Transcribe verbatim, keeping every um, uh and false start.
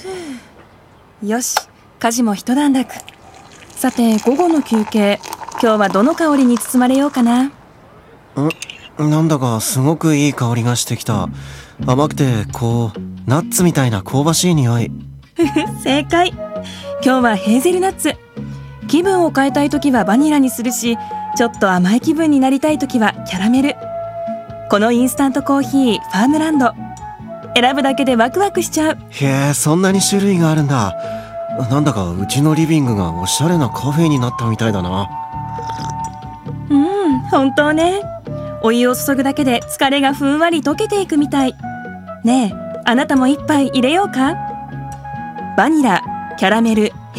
よし、家事も一段落。さて、午後の休憩、今日はどの香りに包まれようかな。 んなんだかすごくいい香りがしてきた。甘くてこうナッツみたいな香ばしい匂い。 正解。今日はヘーゼルナッツ。気分を変えたいときはバニラにするし、ちょっと甘い気分になりたいときはキャラメル。このインスタントコーヒーファームランド、選ぶだけでワクワクしちゃう。 へえ、そんなに種類があるんだ。なんだかうちのリビングがおしゃれなカフェになったみたいだな。 うん、本当ね。お湯を注ぐだけで疲れがふんわり溶けていくみたい。ねえ、あなたも一杯入れようか。バニラ、キャラメル、